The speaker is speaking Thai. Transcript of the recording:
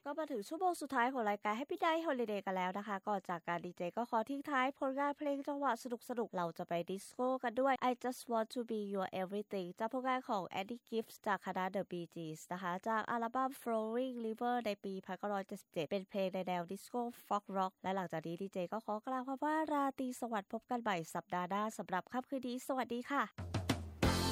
ก็มาถึงชั่วโมงสุดท้ายของรายการ Happy Night Holiday กันแล้วนะคะก่อนจากการดีเจก็ขอทิ้งท้ายผลงานเพลงจังหวะสนุกๆเราจะไปดิสโก้กันด้วย I Just Want to Be Your Everything จากผลงานของ Eddie Gibbs จากคณะ The Bee Gees นะคะจากอัลบั้ม Flowing River ในปี 1977 เป็นเพลงในแนวดิสโก้ฟ็อกร็อกและหลังจากนี้ดีเจก็ขอกล่าวคำว่าราตรีสวัสดิ์พบกันใหม่สัปดาห์หน้าสำหรับค่ำคืนนี้สวัสดีค่ะ